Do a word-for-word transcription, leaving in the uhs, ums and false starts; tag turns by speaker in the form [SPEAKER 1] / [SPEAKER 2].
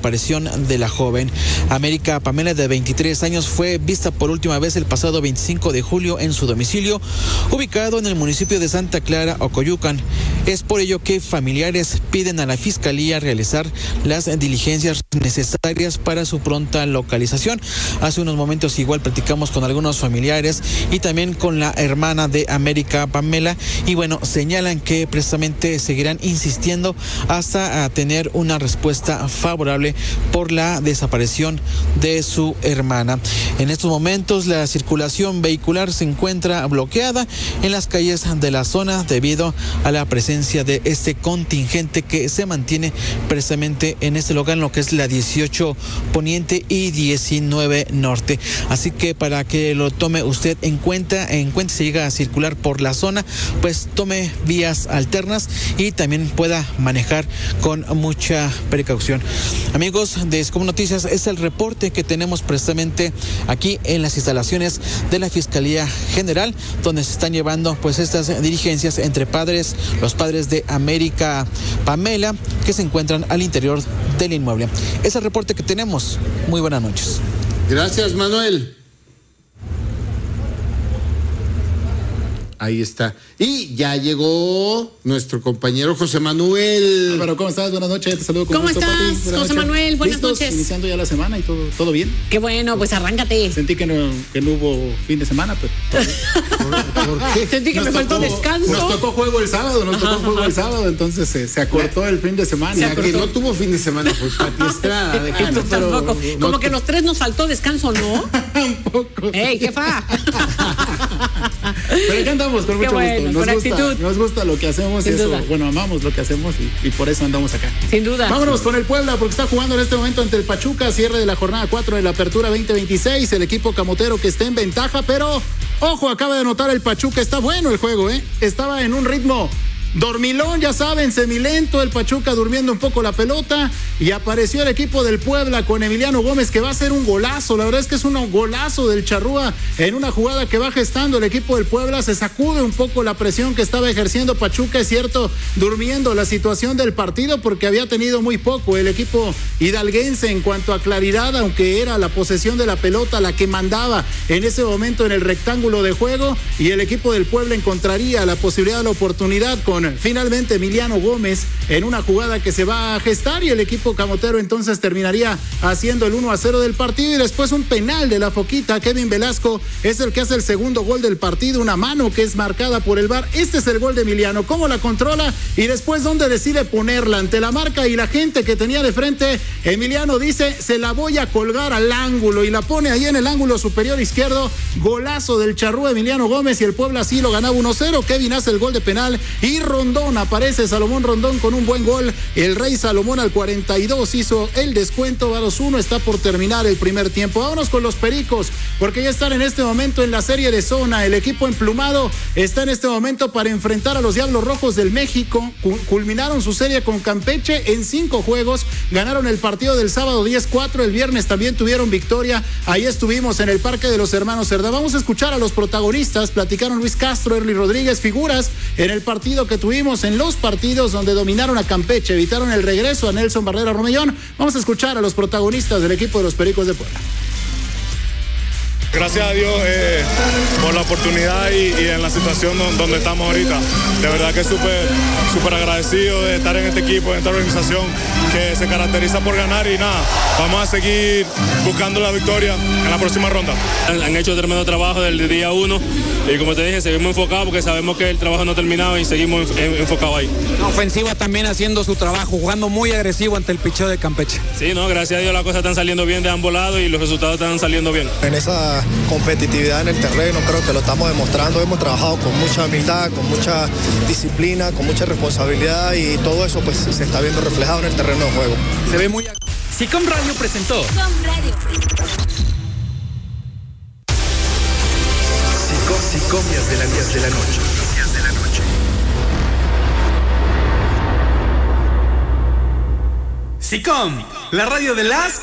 [SPEAKER 1] desaparición de la joven. América Pamela, de veintitrés años, fue vista por última vez el pasado veinticinco de julio en su domicilio, ubicado en el municipio de Santa Clara, Ocoyucan. Es por ello que familiares piden a la Fiscalía realizar las diligencias necesarias para su pronta localización. Hace unos momentos igual platicamos con algunos familiares y también con la hermana de América Pamela, y bueno, señalan que precisamente seguirán insistiendo hasta tener una respuesta favorable por la desaparición de su hermana. En estos momentos la circulación vehicular se encuentra bloqueada en las calles de la zona debido a la presencia de este contingente que se mantiene precisamente en este lugar, en lo que es la dieciocho Poniente y diecinueve Norte. Así que para que lo tome usted en cuenta, en cuenta si llega a circular por la zona, pues tome vías alternas y también pueda manejar con mucha precaución. Amigos de Escom Noticias, es el reporte que tenemos precisamente aquí en las instalaciones de la Fiscalía General, donde se están llevando pues estas diligencias entre padres, los padres de América Pamela, que se encuentran al interior del inmueble. Es el reporte que tenemos. Muy buenas noches.
[SPEAKER 2] Gracias, Manuel. Ahí está. Y ya llegó nuestro compañero José Manuel.
[SPEAKER 3] Álvaro, ¿cómo estás? Buenas noches. Te saludo con
[SPEAKER 4] ¿Cómo
[SPEAKER 3] gusto,
[SPEAKER 4] estás,
[SPEAKER 3] Pati?
[SPEAKER 4] José
[SPEAKER 3] noches.
[SPEAKER 4] Manuel? Buenas
[SPEAKER 3] ¿Listos?
[SPEAKER 4] noches.
[SPEAKER 3] Iniciando ya la semana y todo, todo bien.
[SPEAKER 4] Qué bueno, pues arráncate.
[SPEAKER 3] Sentí que no, que no hubo fin de semana, pero...
[SPEAKER 2] ¿Por, por qué?
[SPEAKER 4] Sentí que
[SPEAKER 3] nos
[SPEAKER 4] me faltó
[SPEAKER 3] tocó,
[SPEAKER 4] descanso.
[SPEAKER 3] Nos tocó juego el sábado, nos
[SPEAKER 4] Ajá,
[SPEAKER 3] tocó juego
[SPEAKER 4] ajá.
[SPEAKER 3] el sábado, entonces se, se acortó el fin de semana.
[SPEAKER 2] La que no tuvo fin de semana fue Pati Estrada. De
[SPEAKER 4] Ah, no,
[SPEAKER 3] pero-
[SPEAKER 4] tampoco.
[SPEAKER 3] no
[SPEAKER 4] Como
[SPEAKER 3] te-
[SPEAKER 4] que los tres nos faltó descanso, ¿no?
[SPEAKER 3] Un poco.
[SPEAKER 4] ¡Ey, jefa!
[SPEAKER 3] Pero acá andamos con
[SPEAKER 4] Qué
[SPEAKER 3] mucho
[SPEAKER 4] bueno,
[SPEAKER 3] gusto. Nos
[SPEAKER 4] con
[SPEAKER 3] gusta,
[SPEAKER 4] actitud.
[SPEAKER 3] nos gusta lo que hacemos
[SPEAKER 4] Sin
[SPEAKER 3] y eso,
[SPEAKER 4] duda.
[SPEAKER 3] bueno, amamos lo que hacemos y, y por eso andamos acá.
[SPEAKER 4] Sin duda.
[SPEAKER 3] Vámonos con el Puebla porque está jugando en este momento ante el Pachuca, cierre de la jornada cuatro de la apertura veinte veintiséis, el equipo camotero que está en ventaja, pero ojo, acaba de anotar el Pachuca, está bueno el juego, ¿eh? Estaba en un ritmo dormilón, ya saben, semilento, el Pachuca durmiendo un poco la pelota y apareció el equipo del Puebla con Emiliano Gómez que va a ser un golazo, la verdad es que es un golazo del Charrúa en una jugada que va gestando el equipo del Puebla, se sacude un poco la presión que estaba ejerciendo Pachuca, es cierto, durmiendo la situación del partido porque había tenido muy poco el equipo hidalguense en cuanto a claridad, aunque era la posesión de la pelota la que mandaba en ese momento en el rectángulo de juego y el equipo del Puebla encontraría la posibilidad, la oportunidad con finalmente Emiliano Gómez en una jugada que se va a gestar y el equipo camotero entonces terminaría haciendo el uno a cero del partido y después un penal de la Foquita. Kevin Velasco es el que hace el segundo gol del partido, una mano que es marcada por el V A R. Este es el gol de Emiliano, cómo la controla y después dónde decide ponerla ante la marca y la gente que tenía de frente. Emiliano dice, se la voy a colgar al ángulo y la pone ahí en el ángulo superior izquierdo. Golazo del Charrúa Emiliano Gómez y el Puebla así lo ganaba uno cero. Kevin hace el gol de penal y Rondón, aparece Salomón Rondón con un buen gol. El Rey Salomón al cuarenta y dos hizo el descuento, va dos uno, está por terminar el primer tiempo. Vámonos con los Pericos, porque ya están en este momento en la serie de zona. El equipo emplumado está en este momento para enfrentar a los Diablos Rojos del México. Culminaron su serie con Campeche en cinco juegos, ganaron el partido del sábado diez cuatro, el viernes también tuvieron victoria. Ahí estuvimos en el Parque de los Hermanos Cerda. Vamos a escuchar a los protagonistas, platicaron Luis Castro, Erly Rodríguez, figuras en el partido que tuvimos, en los partidos donde dominaron a Campeche, evitaron el regreso a Nelson Barrera Romellón. Vamos a escuchar a los protagonistas del equipo de los Pericos de Puebla.
[SPEAKER 5] Gracias a Dios eh, por la oportunidad y, y en la situación donde, donde estamos ahorita. De verdad que súper súper agradecido de estar en este equipo, en esta organización que se caracteriza por ganar y nada, vamos a seguir buscando la victoria en la próxima ronda.
[SPEAKER 6] Han, han hecho tremendo trabajo desde el día uno y como te dije, seguimos enfocados porque sabemos que el trabajo no ha terminado y seguimos en, en, enfocados ahí.
[SPEAKER 7] La ofensiva también haciendo su trabajo, jugando muy agresivo ante el picheo de Campeche.
[SPEAKER 6] Sí, no, gracias a Dios las cosas están saliendo bien de ambos lados y los resultados están saliendo bien.
[SPEAKER 8] En esa competitividad en el terreno creo que lo estamos demostrando, hemos trabajado con mucha humildad, con mucha disciplina, con mucha responsabilidad y todo eso pues se está viendo reflejado en el terreno de juego.
[SPEAKER 7] Se ve muy...
[SPEAKER 9] Sicom Radio presentó
[SPEAKER 10] Sicom Radio.
[SPEAKER 9] Sicomias de la Días de la Noche. de la noche. Sicom, la radio de las